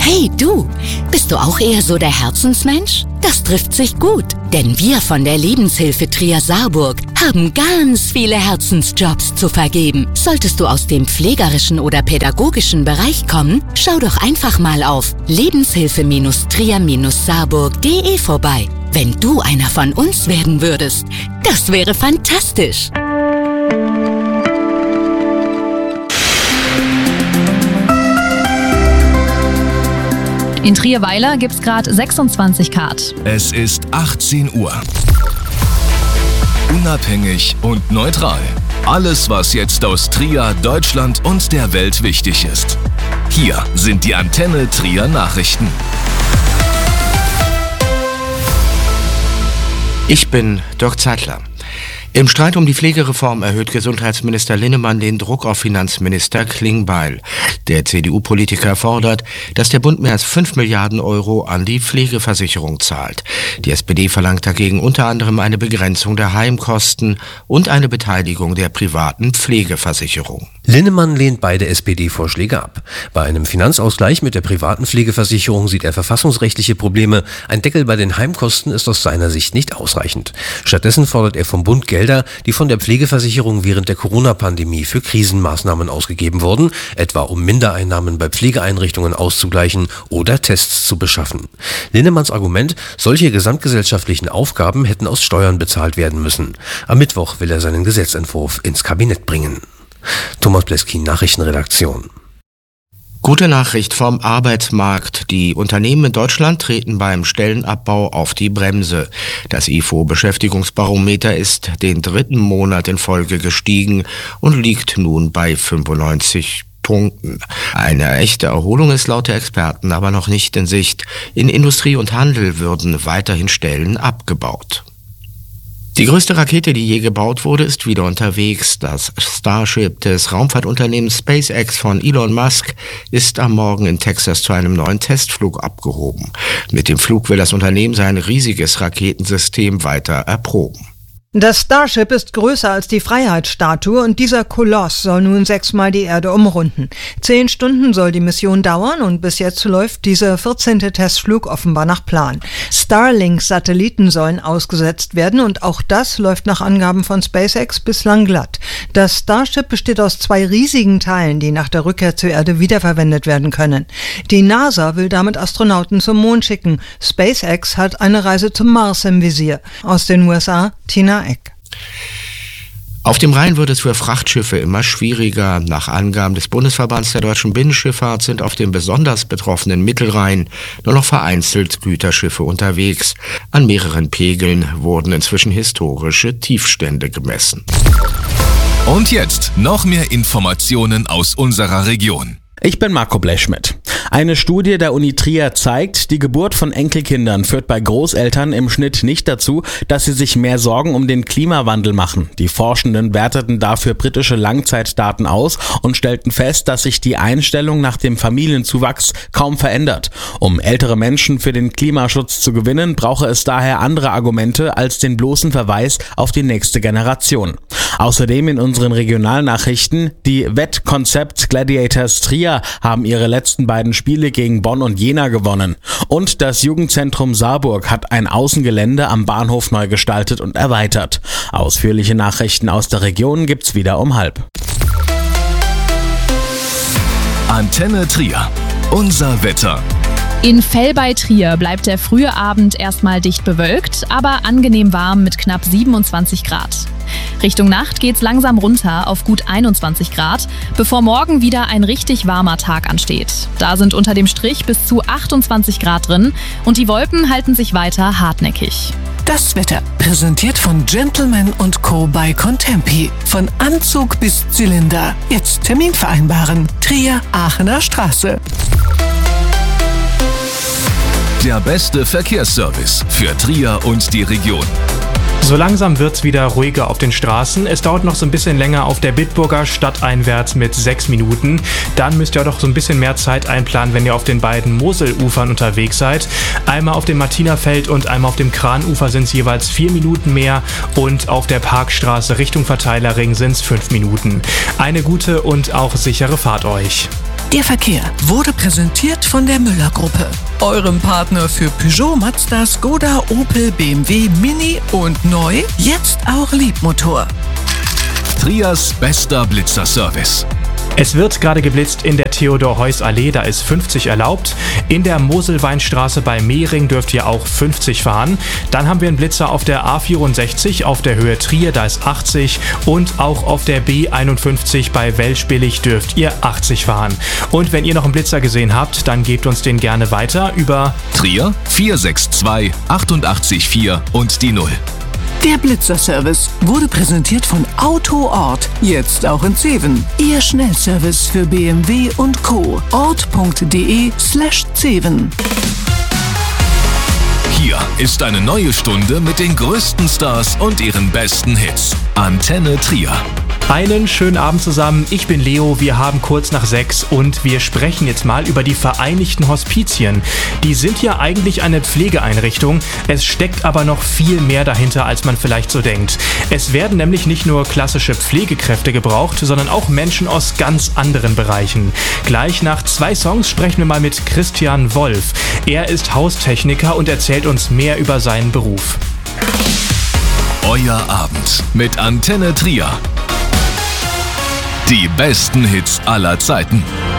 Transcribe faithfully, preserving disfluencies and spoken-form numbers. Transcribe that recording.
Hey du, bist du auch eher so der Herzensmensch? Das trifft sich gut, denn wir von der Lebenshilfe Trier-Saarburg haben ganz viele Herzensjobs zu vergeben. Solltest du aus dem pflegerischen oder pädagogischen Bereich kommen, schau doch einfach mal auf lebenshilfe Trier Saarburg punkt de vorbei. Wenn du einer von uns werden würdest, das wäre fantastisch. In Trierweiler gibt's gerade sechsundzwanzig Grad. Es ist achtzehn Uhr. Unabhängig und neutral. Alles, was jetzt aus Trier, Deutschland und der Welt wichtig ist. Hier sind die Antenne Trier Nachrichten. Ich bin Dirk Zeitler. Im Streit um die Pflegereform erhöht Gesundheitsminister Linnemann den Druck auf Finanzminister Klingbeil. Der C D U-Politiker fordert, dass der Bund mehr als fünf Milliarden Euro an die Pflegeversicherung zahlt. Die S P D verlangt dagegen unter anderem eine Begrenzung der Heimkosten und eine Beteiligung der privaten Pflegeversicherung. Linnemann lehnt beide S P D-Vorschläge ab. Bei einem Finanzausgleich mit der privaten Pflegeversicherung sieht er verfassungsrechtliche Probleme. Ein Deckel bei den Heimkosten ist aus seiner Sicht nicht ausreichend. Stattdessen fordert er vom Bund Geld, die von der Pflegeversicherung während der Corona-Pandemie für Krisenmaßnahmen ausgegeben wurden, etwa um Mindereinnahmen bei Pflegeeinrichtungen auszugleichen oder Tests zu beschaffen. Linnemanns Argument, solche gesamtgesellschaftlichen Aufgaben hätten aus Steuern bezahlt werden müssen. Am Mittwoch will er seinen Gesetzentwurf ins Kabinett bringen. Thomas Bleskin, Nachrichtenredaktion. Gute Nachricht vom Arbeitsmarkt. Die Unternehmen in Deutschland treten beim Stellenabbau auf die Bremse. Das I F O-Beschäftigungsbarometer ist den dritten Monat in Folge gestiegen und liegt nun bei fünfundneunzig Punkten. Eine echte Erholung ist laut der Experten aber noch nicht in Sicht. In Industrie und Handel würden weiterhin Stellen abgebaut. Die größte Rakete, die je gebaut wurde, ist wieder unterwegs. Das Starship des Raumfahrtunternehmens SpaceX von Elon Musk ist am Morgen in Texas zu einem neuen Testflug abgehoben. Mit dem Flug will das Unternehmen sein riesiges Raketensystem weiter erproben. Das Starship ist größer als die Freiheitsstatue und dieser Koloss soll nun sechsmal die Erde umrunden. Zehn Stunden soll die Mission dauern und bis jetzt läuft dieser vierzehnte Testflug offenbar nach Plan. Starlink-Satelliten sollen ausgesetzt werden und auch das läuft nach Angaben von SpaceX bislang glatt. Das Starship besteht aus zwei riesigen Teilen, die nach der Rückkehr zur Erde wiederverwendet werden können. Die NASA will damit Astronauten zum Mond schicken. SpaceX hat eine Reise zum Mars im Visier. Aus den U S A, Tina Eck. Auf dem Rhein wird es für Frachtschiffe immer schwieriger. Nach Angaben des Bundesverbands der deutschen Binnenschifffahrt sind auf dem besonders betroffenen Mittelrhein nur noch vereinzelt Güterschiffe unterwegs. An mehreren Pegeln wurden inzwischen historische Tiefstände gemessen. Und jetzt noch mehr Informationen aus unserer Region. Ich bin Marco Blechschmidt. Eine Studie der Uni Trier zeigt, die Geburt von Enkelkindern führt bei Großeltern im Schnitt nicht dazu, dass sie sich mehr Sorgen um den Klimawandel machen. Die Forschenden werteten dafür britische Langzeitdaten aus und stellten fest, dass sich die Einstellung nach dem Familienzuwachs kaum verändert. Um ältere Menschen für den Klimaschutz zu gewinnen, brauche es daher andere Argumente als den bloßen Verweis auf die nächste Generation. Außerdem in unseren Regionalnachrichten, die Wettkonzept Gladiators Trier haben ihre letzten beiden Spiele gegen Bonn und Jena gewonnen. Und das Jugendzentrum Saarburg hat ein Außengelände am Bahnhof neu gestaltet und erweitert. Ausführliche Nachrichten aus der Region gibt's wieder um halb. Antenne Trier. Unser Wetter. In Fell bei Trier bleibt der frühe Abend erstmal dicht bewölkt, aber angenehm warm mit knapp siebenundzwanzig Grad. Richtung Nacht geht's langsam runter auf gut einundzwanzig Grad, bevor morgen wieder ein richtig warmer Tag ansteht. Da sind unter dem Strich bis zu achtundzwanzig Grad drin und die Wolken halten sich weiter hartnäckig. Das Wetter, präsentiert von Gentleman und Co. bei Contempi. Von Anzug bis Zylinder. Jetzt Termin vereinbaren. Trier, Aachener Straße. Der beste Verkehrsservice für Trier und die Region. So langsam wird's wieder ruhiger auf den Straßen. Es dauert noch so ein bisschen länger auf der Bitburger stadteinwärts mit sechs Minuten. Dann müsst ihr auch noch so ein bisschen mehr Zeit einplanen, wenn ihr auf den beiden Moselufern unterwegs seid. Einmal auf dem Martinerfeld und einmal auf dem Kranufer sind es jeweils vier Minuten mehr und auf der Parkstraße Richtung Verteilerring sind es fünf Minuten. Eine gute und auch sichere Fahrt euch. Der Verkehr wurde präsentiert von der Müller-Gruppe, eurem Partner für Peugeot, Mazda, Skoda, Opel, B M W, Mini und neu, jetzt auch Liebmotor. Trias bester Blitzerservice. Es wird gerade geblitzt in der Theodor-Heuss-Allee, da ist fünfzig erlaubt. In der Moselweinstraße bei Mehring dürft ihr auch fünfzig fahren. Dann haben wir einen Blitzer auf der A vierundsechzig auf der Höhe Trier, da ist achtzig. Und auch auf der B einundfünfzig bei Welschbillig dürft ihr achtzig fahren. Und wenn ihr noch einen Blitzer gesehen habt, dann gebt uns den gerne weiter über Trier vier sechs zwei acht acht vier und die null. Der Blitzerservice wurde präsentiert von Autoort, jetzt auch in Zeven. Ihr Schnellservice für B M W und Co. ort.de slash Zeven. Hier ist eine neue Stunde mit den größten Stars und ihren besten Hits. Antenne Trier. Einen schönen Abend zusammen, ich bin Leo, wir haben kurz nach sechs und wir sprechen jetzt mal über die Vereinigten Hospizien. Die sind ja eigentlich eine Pflegeeinrichtung, es steckt aber noch viel mehr dahinter, als man vielleicht so denkt. Es werden nämlich nicht nur klassische Pflegekräfte gebraucht, sondern auch Menschen aus ganz anderen Bereichen. Gleich nach zwei Songs sprechen wir mal mit Christian Wolf. Er ist Haustechniker und erzählt uns mehr über seinen Beruf. Euer Abend mit Antenne Trier. Die besten Hits aller Zeiten.